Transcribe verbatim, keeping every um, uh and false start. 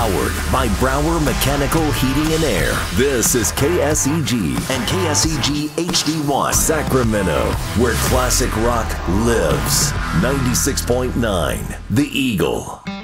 Powered by Brower Mechanical Heating and Air. This is K S E G and K S E G H D one Sacramento, where classic rock lives. ninety-six point nine The Eagle.